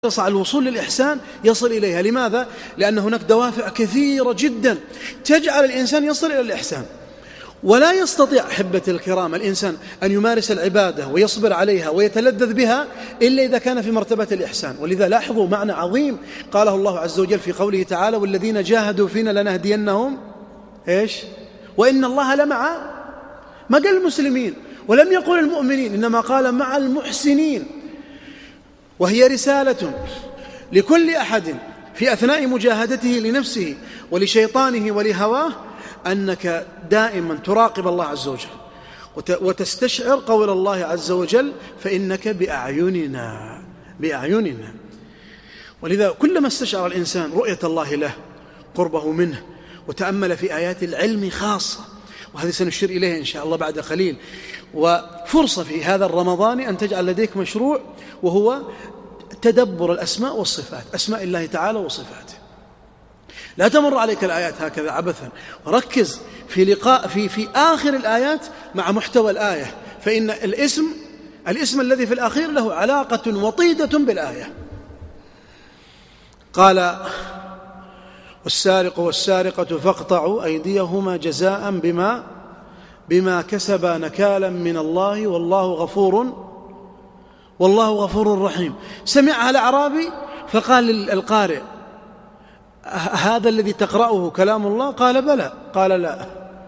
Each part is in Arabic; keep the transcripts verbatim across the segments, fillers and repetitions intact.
يسعى الوصول للإحسان يصل إليها. لماذا؟ لأن هناك دوافع كثيرة جدا تجعل الإنسان يصل إلى الإحسان، ولا يستطيع أحبة الكرام الإنسان أن يمارس العبادة ويصبر عليها ويتلذذ بها إلا إذا كان في مرتبة الإحسان. ولذا لاحظوا معنى عظيم قاله الله عز وجل في قوله تعالى: والذين جاهدوا فينا لنهدينهم إيش؟ وإن الله لمع، ما قال المسلمين ولم يقل المؤمنين، إنما قال مع المحسنين. وهي رسالة لكل أحد في أثناء مجاهدته لنفسه ولشيطانه ولهواه أنك دائما تراقب الله عز وجل وتستشعر قول الله عز وجل: فإنك بأعيننا بأعيننا. ولذا كلما استشعر الإنسان رؤية الله له، قربه منه، وتأمل في آيات العلم خاصة، وهذه سنشير إليها إن شاء الله بعد قليل، وفرصة في هذا الرمضان أن تجعل لديك مشروع، وهو تدبر الأسماء والصفات، أسماء الله تعالى وصفاته. لا تمر عليك الآيات هكذا عبثا، وركز في لقاء في في آخر الآيات مع محتوى الآية، فإن الاسم الاسم الذي في الأخير له علاقة وطيدة بالآية. قال: والسارق والسارقة فاقطعوا أيديهما جزاء بما بما كسبا نكالا من الله والله غفور والله غفور رحيم. سمعها الأعرابي فقال للقارئ: هذا الذي تقرأه كلام الله؟ قال: بلى. قال: لا.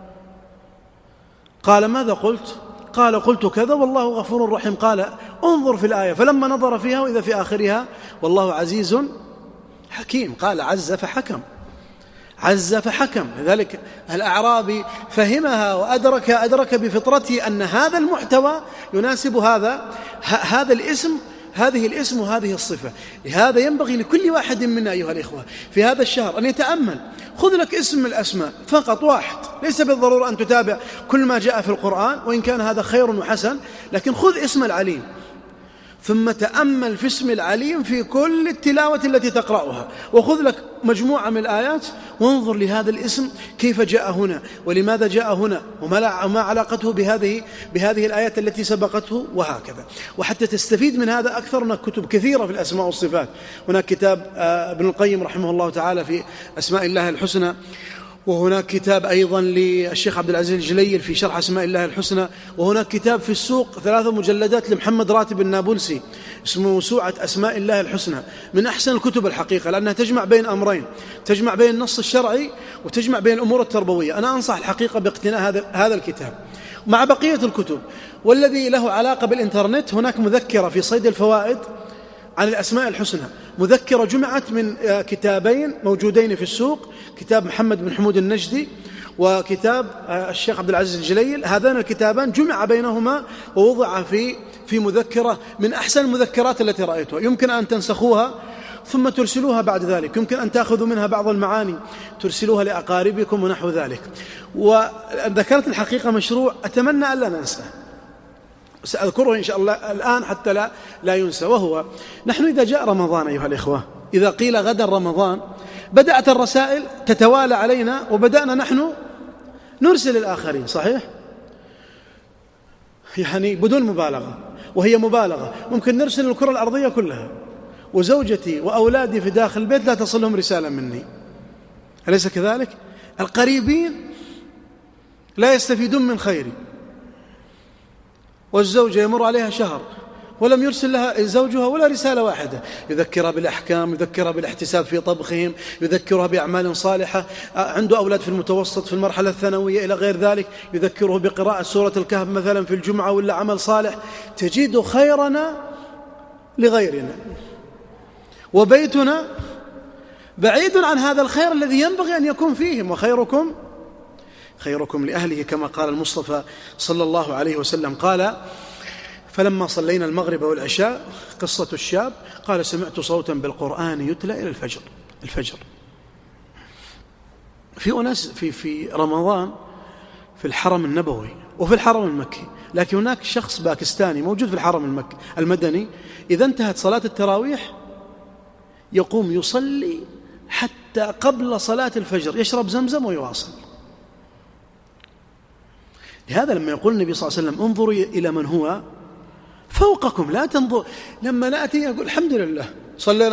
قال: ماذا قلت؟ قال: قلت كذا والله غفور رحيم. قال: انظر في الآية. فلما نظر فيها وإذا في آخرها والله عزيز حكيم. قال: عز فحكم، عز فحكم. لذلك الأعرابي فهمها وأدرك أدرك بفطرته أن هذا المحتوى يناسب هذا هذا الاسم، هذه الاسم وهذه الصفة. لهذا ينبغي لكل واحد منا أيها الإخوة في هذا الشهر أن يتأمل. خذ لك اسم من الأسماء فقط واحد، ليس بالضرورة أن تتابع كل ما جاء في القرآن، وإن كان هذا خير وحسن، لكن خذ اسم العليم، ثم تأمل في اسم العليم في كل التلاوة التي تقرأها، وخذ لك مجموعة من الآيات وانظر لهذا الاسم كيف جاء هنا ولماذا جاء هنا وما علاقته بهذه بهذه الآيات التي سبقته، وهكذا. وحتى تستفيد من هذا أكثر، هناك كتب كثيرة في الأسماء والصفات. هناك كتاب ابن القيم رحمه الله تعالى في أسماء الله الحسنى، وهناك كتاب أيضا للشيخ عبد العزيز الجليل في شرح أسماء الله الحسنى، وهناك كتاب في السوق ثلاثة مجلدات لمحمد راتب النابلسي اسمه موسوعة أسماء الله الحسنى، من أحسن الكتب الحقيقة، لأنها تجمع بين أمرين، تجمع بين النص الشرعي وتجمع بين الأمور التربوية. أنا أنصح الحقيقة باقتناء هذا هذا الكتاب مع بقية الكتب. والذي له علاقة بالإنترنت، هناك مذكرة في صيد الفوائد عن الأسماء الحسنى، مذكرة جمعت من كتابين موجودين في السوق، كتاب محمد بن حمود النجدي وكتاب الشيخ عبد العزيز الجليل. هذان الكتابان جمع بينهما ووضع في في مذكرة من أحسن المذكرات التي رأيتها. يمكن أن تنسخوها ثم ترسلوها بعد ذلك، يمكن أن تأخذوا منها بعض المعاني ترسلوها لأقاربكم ونحو ذلك. وذكرت الحقيقة مشروع أتمنى ألا ننساه، سأذكره إن شاء الله الآن حتى لا لا ينسى، وهو: نحن إذا جاء رمضان أيها الإخوة، إذا قيل غدا رمضان، بدأت الرسائل تتوالى علينا وبدأنا نحن نرسل الآخرين، صحيح؟ يعني بدون مبالغة، وهي مبالغة، ممكن نرسل الكرة الأرضية كلها، وزوجتي وأولادي في داخل البيت لا تصلهم رسالة مني، أليس كذلك؟ القريبين لا يستفيدون من خيري، والزوجة يمر عليها شهر ولم يرسل لها زوجها ولا رسالة واحدة، يذكرها بالأحكام، يذكرها بالاحتساب في طبخهم، يذكرها بأعمال صالحة، عنده أولاد في المتوسط في المرحلة الثانوية إلى غير ذلك، يذكره بقراءة سورة الكهف مثلا في الجمعة ولا عمل صالح. تجد خيرنا لغيرنا، وبيتنا بعيد عن هذا الخير الذي ينبغي أن يكون فيهم. وخيركم خيركم لأهله، كما قال المصطفى صلى الله عليه وسلم. قال: فلما صلينا المغرب والعشاء، قصة الشاب، قال: سمعت صوتا بالقرآن يتلى إلى الفجر الفجر في أناس في في رمضان في الحرم النبوي وفي الحرم المكي، لكن هناك شخص باكستاني موجود في الحرم المكي المدني، إذا انتهت صلاة التراويح يقوم يصلي حتى قبل صلاة الفجر، يشرب زمزم ويواصل. لهذا لما يقول النبي صلى الله عليه وسلم: انظروا إلى من هو فوقكم لا تنظر، لما نأتي يقول الحمد لله صلينا